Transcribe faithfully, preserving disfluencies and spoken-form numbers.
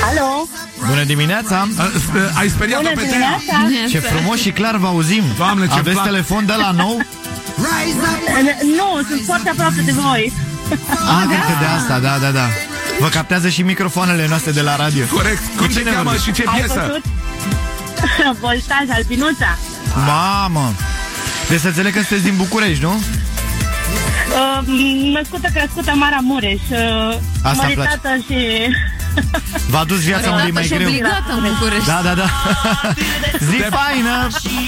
Alo. Bună dimineața. Ai speriat-o pe Tea? Ce frumos și clar vă auzim. Doamne, ce Aveți plac. telefon de la nou? Nu, sunt foarte aproape de voi. Ah, cred că de asta, da, da, da. Vă captează și microfoanele noastre de la radio. Corect. Cum Cu se cine cheamă vorbiți? și ce Ai piesă? văzut? Voltaj, Albinuța. Mamă. Deci să înțeleg că sunteți din București, nu? Uh, născută, crescută, Maramureș. Uh, Asta îmi măritată și... V-a dus viața unde e mai și greu. obligată în București. Da, da, da. Zi faină.